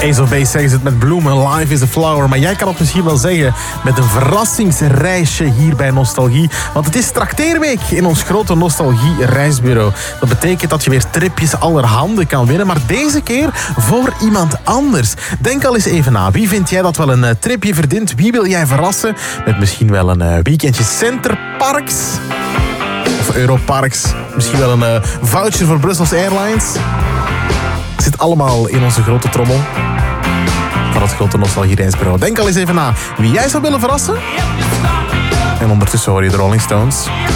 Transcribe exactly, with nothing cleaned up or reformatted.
Ace of Base zeggen ze het met bloemen, life is a flower. Maar jij kan het misschien wel zeggen met een verrassingsreisje hier bij Nostalgie. Want het is trakteerweek in ons grote Nostalgie-reisbureau. Dat betekent dat je weer tripjes allerhande kan winnen. Maar deze keer voor iemand anders. Denk al eens even na. Wie vind jij dat wel een tripje verdient? Wie wil jij verrassen? Met misschien wel een weekendje Centerparks? Of Europarks? Misschien wel een uh, voucher voor Brussels Airlines? Het zit allemaal in onze grote trommel van het grote Nostalgie-reisbureau. Denk al eens even na wie jij zou willen verrassen. En ondertussen hoor je de Rolling Stones.